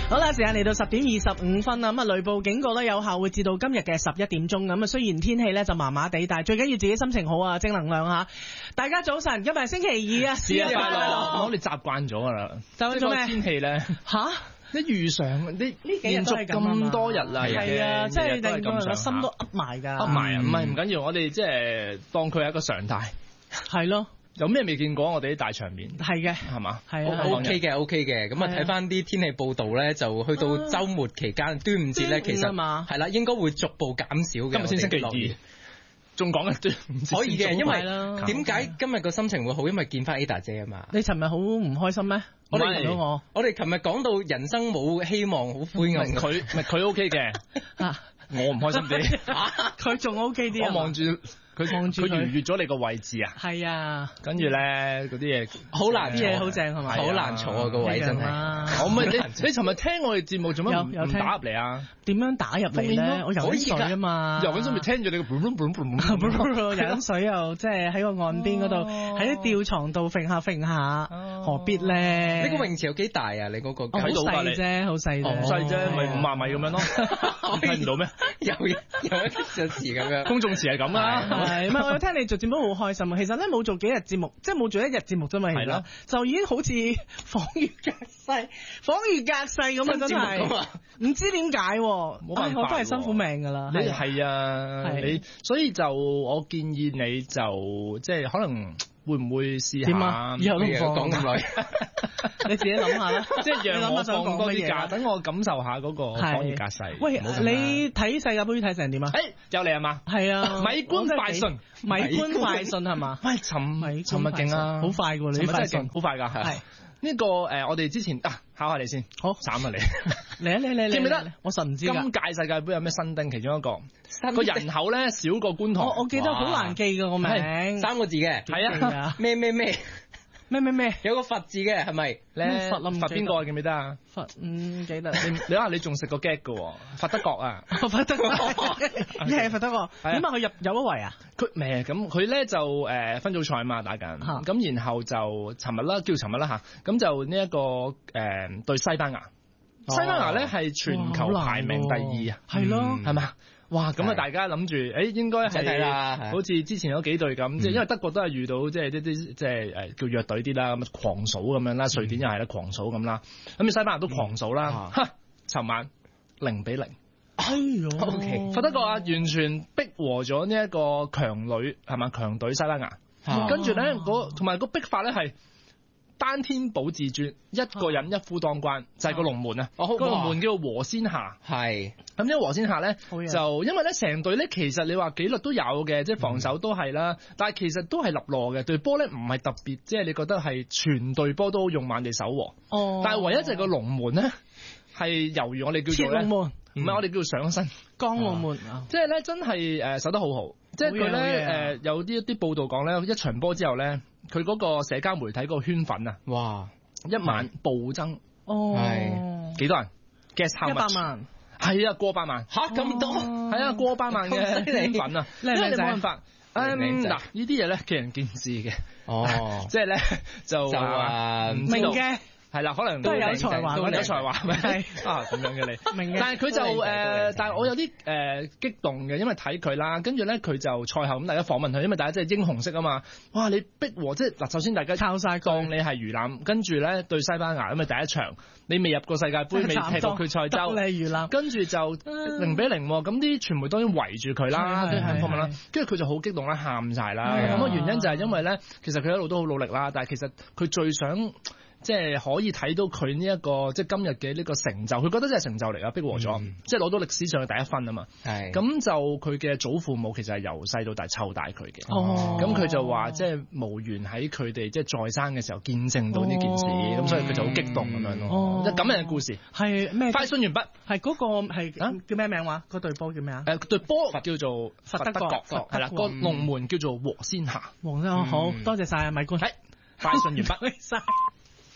好啦，時間嚟到10點25分啦，咁啊雷暴警告咧有效會至到今日嘅11點鐘，咁啊雖然天氣咧就麻麻地，但係最緊要自己心情好啊，正能量吓。大家早晨，今日係星期二啊， 節日快樂！我哋習慣咗噶啦， 就即係個天氣咧吓。 你遇上呢幾日都係咁多日啦， 係啊，即係令到人個心都噏埋㗎， 噏埋啊！唔係唔緊要，我哋即係當佢係一個常態， 係咯。 有咩未見過我哋啲大場面？ 係嘅， 係嘛？ 係啊 ，OK 嘅 OK 嘅。咁啊睇翻啲天氣報道咧，就去到週末期間，端午節咧，其實係啦，應該會逐步減少嘅。 今日先星期二，仲講緊端午節可以嘅，因為點解今日個心情會好？因為見翻 Ada 姐啊嘛。 你尋日好唔開心咩？ 我哋琴日講到人生冇希望，好灰暗。 佢 OK 嘅，我唔開心啲。 佢仲 OK 啲。 我望住。佢逾越咗你個位置啊！ 係啊， 跟住咧嗰啲嘢好難， 啲嘢好正係咪？ 好難坐啊個位真係。 我唔係你尋日聽我哋節目做乜唔打入嚟啊？ 點樣打入嚟咧？我游緊水啊嘛， 游緊水咪聽住你個游緊水又即係喺個岸邊嗰度，喺啲吊床度揈下揈下，何必咧？ 你個泳池有幾大啊？你嗰個好細啫，好細啫，咪5萬米咁樣咯，睇唔到咩？ 有一個池咁樣， 公眾池係咁啦。 係，唔係我有聽你做節目好開心啊！其實咧冇做幾日節目，即係冇做一日節目啫嘛，係啦，就已經好似恍如隔世咁啊！真係唔知點解，冇辦法，我都係辛苦命噶啦。 你係啊，你所以就我建議你就即係可能會唔會試下？ 點啊？以後都唔放咁耐，你自己諗下啦。即係讓我放多啲假， 等我感受下嗰個恍如隔世。 喂，你睇世界盃睇成點啊？ 又嚟係嘛？ 係啊， 米官快訊係嘛？ 喂，尋日勁啊， 好快㗎，你真係勁，好快㗎，係。呢個我哋之前考下你先，好斬啊你， 嚟， 記唔記得？ 我實唔知㗎。 今屆世界盃有咩新丁？其中一個個人口咧少過觀塘。 我記得好難記㗎個名 ，3個字嘅， 係啊， 咩， 咩？ 有個佛字嘅係咪？ 咧佛邊個記唔記得啊？ 佛唔記得。 你話你仲食過 gag 㗎喎？佛德國啊， 佛德國，係佛德國。點解佢入咗圍啊？ 佢咧就分組賽嘛打緊，咁然後就尋日啦嚇，咁就呢一個對西班牙。西班牙咧係全球排名第2啊， 係咯， 係嘛？哇！咁啊，大家諗住，應該係好似之前嗰幾隊咁，即係因為德國都係遇到即係啲即係叫弱隊啲啦，咁狂數咁樣啦，瑞典又係啦，狂數咁啦，咁西班牙都狂數啦，尋晚0-0， 哎呦 ，OK， 佛德國完全逼和咗呢一個強隊西班牙，跟住咧同埋個逼法咧係單天保至尊，一個人一夫當關，就係個龍門啊！個龍門叫和仙夏， 係咁呢個和仙夏咧，就因為咧成隊咧，其實你話紀律都有嘅，即係防守都係啦，但係其實都係立落嘅。隊波咧唔係特別，即係你覺得係全隊波都用猛地守和。但係唯一就係個龍門咧，係猶豫我哋叫做咧，唔係我哋叫做上身江龍門， 即係咧真係守得好好。即係佢咧有啲報道講咧，一場波之後咧，佢嗰個社交媒體嗰個圈粉啊， 哇！ 一晚暴增， 係幾多人 ？Guess how much？ 100萬， 係啊，過百萬嚇咁多， 係啊，過百萬嘅圈粉啊，因為你冇辦法。嗱，呢啲嘢咧見仁見智嘅，即係咧就明嘅。 係啦，可能都有才華， 有才華咪係咁樣嘅你。 明嘅。 但係佢就但係我有啲激動嘅，因為睇佢啦，跟住咧佢就賽後咁大家訪問佢，因為大家真係英雄式啊嘛。哇！你逼和即係嗱，首先大家靠晒當你係魚腩，跟住咧對西班牙咁啊第一場，你未入過世界盃，未踢過決賽周， 你魚腩， 跟住就0-0，咁啲傳媒當然圍住佢啦，啲訪問啦，跟住佢就好激動啦，喊晒啦。咁個原因就係因為咧，其實佢一路都好努力啦，但係其實佢最想。即係可以睇到佢呢一個即係今日嘅呢個成就，佢覺得真係成就嚟啊！逼和咗，即係攞到歷史上嘅第一分啊嘛。係咁就佢嘅祖父母其實係由細到大湊大佢嘅。咁佢就話即係無緣喺佢哋即係在生嘅時候見證到呢件事，咁所以佢就好激動咁樣咯。即係咁樣嘅故事係咩？ 快訊完畢， 係嗰個係叫咩名話？嗰隊波叫咩啊？ 隊波叫做佛德國，係啦，個龍門叫做和仙夏。 好多謝晒啊，米官。 係快訊完畢。